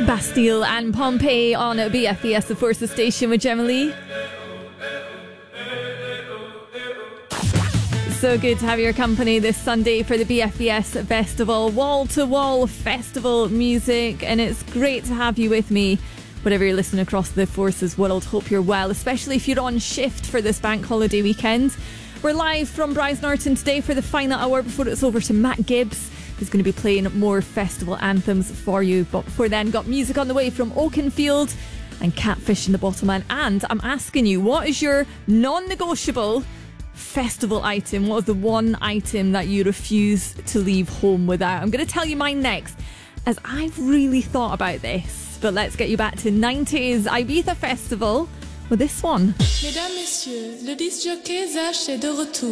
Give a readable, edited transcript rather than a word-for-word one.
Bastille and Pompeii on BFBS, the Forces Station with Gemma Lee. So good to have your company this Sunday for the BFBS Festival, wall-to-wall festival music, and it's great to have you with me, whatever you're listening across the Forces world. Hope you're well, especially if you're on shift for this bank holiday weekend. We're live from Brize Norton today for the final hour before it's over to Matt Gibbs, who's going to be playing more festival anthems for you. But before then, got music on the way from Oakenfield and Catfish and the Bottleman. And I'm asking you, what is your non-negotiable festival item? What is the one item that you refuse to leave home without? I'm going to tell you mine next, as I've really thought about this. But let's get you back to 90s Ibiza Festival with this one. Mesdames, Messieurs, le disc jockey Zach est de retour.